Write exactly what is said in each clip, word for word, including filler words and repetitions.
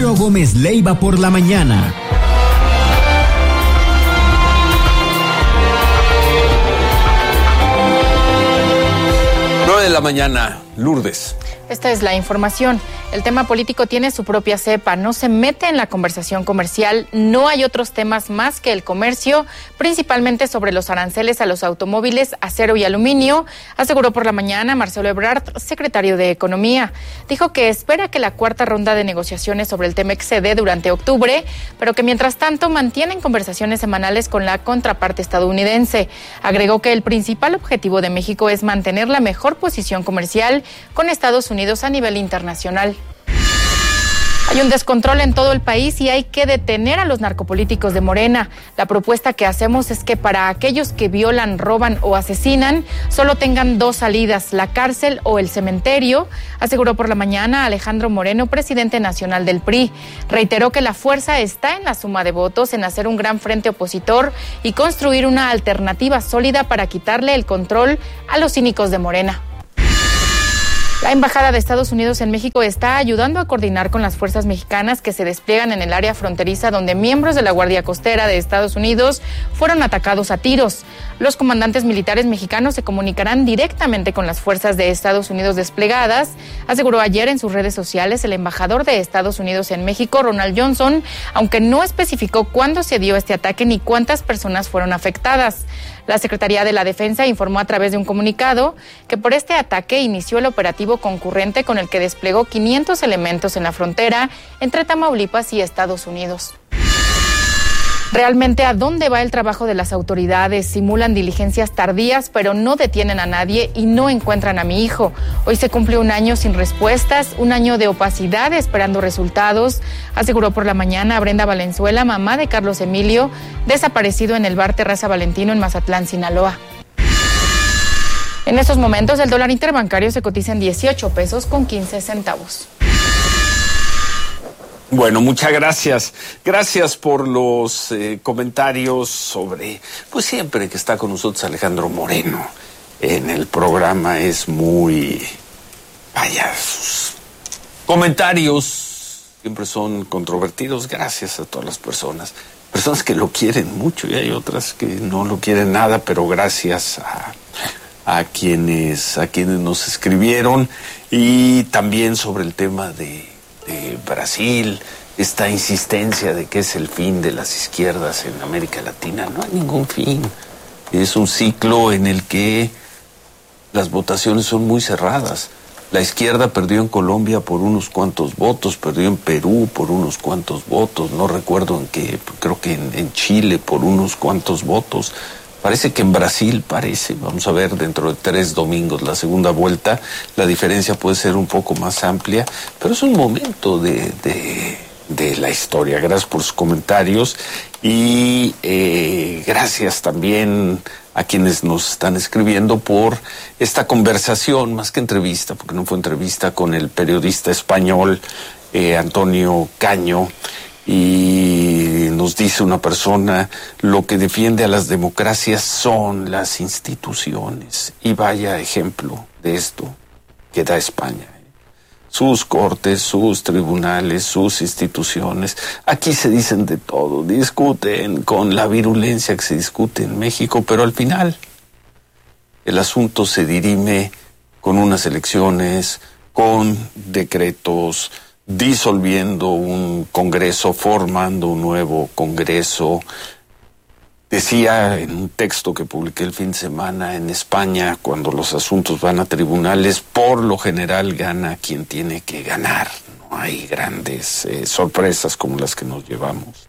Ciro Gómez Leiva por la mañana. nueve de la mañana, Lourdes. Esta es la información. El tema político tiene su propia cepa, no se mete en la conversación comercial, no hay otros temas más que el comercio, principalmente sobre los aranceles a los automóviles, acero y aluminio, aseguró por la mañana Marcelo Ebrard, secretario de Economía. Dijo que espera que la cuarta ronda de negociaciones sobre el T-MEC se dé durante octubre, pero que mientras tanto mantienen conversaciones semanales con la contraparte estadounidense. Agregó que el principal objetivo de México es mantener la mejor posición comercial con Estados Unidos a nivel internacional. Hay un descontrol en todo el país y hay que detener a los narcopolíticos de Morena. La propuesta que hacemos es que para aquellos que violan, roban o asesinan, solo tengan dos salidas, la cárcel o el cementerio, aseguró por la mañana Alejandro Moreno, presidente nacional del P R I. Reiteró que la fuerza está en la suma de votos, en hacer un gran frente opositor y construir una alternativa sólida para quitarle el control a los cínicos de Morena. La Embajada de Estados Unidos en México está ayudando a coordinar con las fuerzas mexicanas que se despliegan en el área fronteriza donde miembros de la Guardia Costera de Estados Unidos fueron atacados a tiros. Los comandantes militares mexicanos se comunicarán directamente con las fuerzas de Estados Unidos desplegadas, aseguró ayer en sus redes sociales el embajador de Estados Unidos en México, Ronald Johnson, aunque no especificó cuándo se dio este ataque ni cuántas personas fueron afectadas. La Secretaría de la Defensa informó a través de un comunicado que por este ataque inició el operativo concurrente con el que desplegó quinientos elementos en la frontera entre Tamaulipas y Estados Unidos. ¿Realmente a dónde va el trabajo de las autoridades? Simulan diligencias tardías, pero no detienen a nadie y no encuentran a mi hijo. Hoy se cumple un año sin respuestas, un año de opacidad esperando resultados, aseguró por la mañana Brenda Valenzuela, mamá de Carlos Emilio, desaparecido en el bar Terraza Valentino en Mazatlán, Sinaloa. En estos momentos el dólar interbancario se cotiza en dieciocho pesos con quince centavos. Bueno, muchas gracias. Gracias por los eh, comentarios sobre, pues siempre que está con nosotros Alejandro Moreno en el programa es muy, vaya, sus comentarios siempre son controvertidos. Gracias a todas las personas, personas que lo quieren mucho y hay otras que no lo quieren nada, pero gracias a, a quienes, a quienes nos escribieron y también sobre el tema de de Brasil, esta insistencia de que es el fin de las izquierdas en América Latina. No hay ningún fin. Es un ciclo en el que las votaciones son muy cerradas. La izquierda perdió en Colombia por unos cuantos votos, perdió en Perú por unos cuantos votos, no recuerdo en qué, creo que en, en Chile por unos cuantos votos. Parece que en Brasil, parece, vamos a ver dentro de tres domingos la segunda vuelta, la diferencia puede ser un poco más amplia, pero es un momento de, de, de la historia. Gracias por sus comentarios y eh, gracias también a quienes nos están escribiendo por esta conversación, más que entrevista, porque no fue entrevista, con el periodista español eh, Antonio Caño. Y nos dice una persona, lo que defiende a las democracias son las instituciones. Y vaya ejemplo de esto que da España. Sus cortes, sus tribunales, sus instituciones. Aquí se dicen de todo, discuten con la virulencia que se discute en México, pero al final el asunto se dirime con unas elecciones, con decretos, disolviendo un congreso, formando un nuevo congreso. Decía en un texto que publiqué el fin de semana, en España, cuando los asuntos van a tribunales, por lo general gana quien tiene que ganar. No hay grandes eh, sorpresas como las que nos llevamos.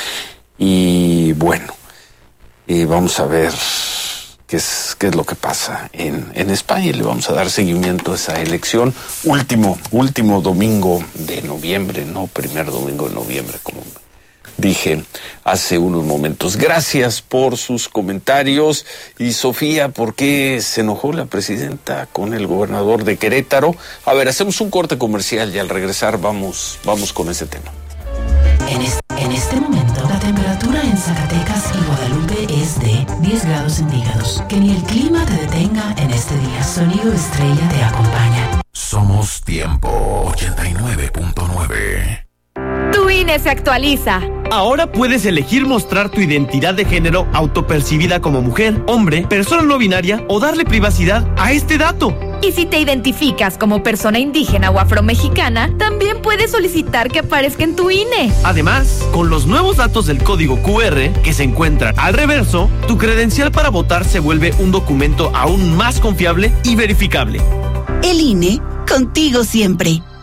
Y bueno, eh, vamos a ver qué es, qué es lo que pasa en, en España y le vamos a dar seguimiento a esa elección. Último, último domingo de noviembre, no primer domingo de noviembre, como dije hace unos momentos. Gracias por sus comentarios. Y Sofía, ¿por qué se enojó la presidenta con el gobernador de Querétaro? A ver, hacemos un corte comercial y al regresar vamos, vamos con ese tema. En este, en este momento, la temperatura en Zacatecas y Guadalupe es de diez grados centígrados. Que ni el clima te detenga en este día. Sonido Estrella te acompaña. Somos Tiempo ochenta y nueve punto nueve. I N E se actualiza. Ahora puedes elegir mostrar tu identidad de género autopercibida como mujer, hombre, persona no binaria o darle privacidad a este dato. Y si te identificas como persona indígena o afromexicana, también puedes solicitar que aparezca en tu I N E. Además, con los nuevos datos del código Q R que se encuentran al reverso, tu credencial para votar se vuelve un documento aún más confiable y verificable. El I N E, contigo siempre.